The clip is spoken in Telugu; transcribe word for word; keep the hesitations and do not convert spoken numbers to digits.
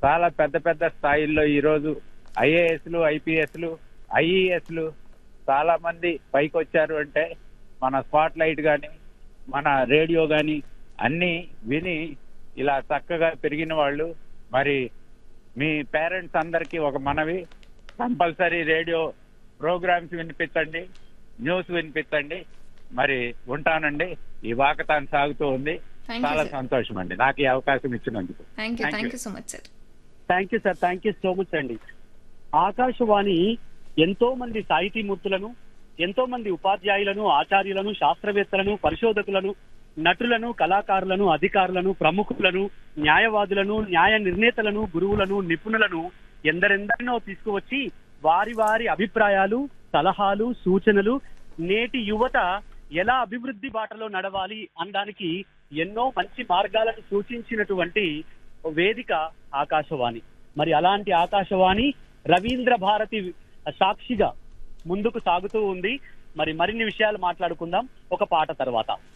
చాలా పెద్ద పెద్ద స్థాయిల్లో ఈరోజు ఐఏఎస్లు, ఐపీఎస్లు, ఐఈఎస్లు చాలా మంది పైకి వచ్చారు అంటే మన స్పాట్ లైట్ కానీ మన రేడియో కానీ అన్నీ విని ఇలా చక్కగా పెరిగిన వాళ్ళు. మరి మీ పేరెంట్స్ అందరికీ ఒక మనవి, కంపల్సరీ రేడియో ప్రోగ్రామ్స్ వినిపించండి, న్యూస్ వినిపించండి. మరి ఉంటానండి. ఈ వాకతాన్ సాగుతూ ఉంది. చాలా సంతోషం అండి నాకు ఈ అవకాశం ఇచ్చినందుకు. Thank you thank you so much sir. Thank you sir, thank you so much అండి. ఆకాశవాణి ఎంతో మంది సాహితీమూర్తులను, ఎంతో మంది ఉపాధ్యాయులను, ఆచార్యులను, శాస్త్రవేత్తలను, పరిశోధకులను, నటులను, కళాకారులను, అధికారులను, ప్రముఖులను, న్యాయవాదులను, న్యాయ నిర్ణేతలను, గురువులను, నిపుణులను ఎందరెందరినో తీసుకువచ్చి వారి వారి అభిప్రాయాలు, సలహాలు, సూచనలు నేటి యువత ఎలా అభివృద్ధి బాటలో నడవాలి అనడానికి ఎన్నో మంచి మార్గాలను సూచించినటువంటి వేదిక ఆకాశవాణి. మరి అలాంటి ఆకాశవాణి రవీంద్ర భారతి సాక్షిగా ముందుకు సాగుతూ ఉంది. మరి మరిన్ని విషయాలు మాట్లాడుకుందాం ఒక పాట తర్వాత.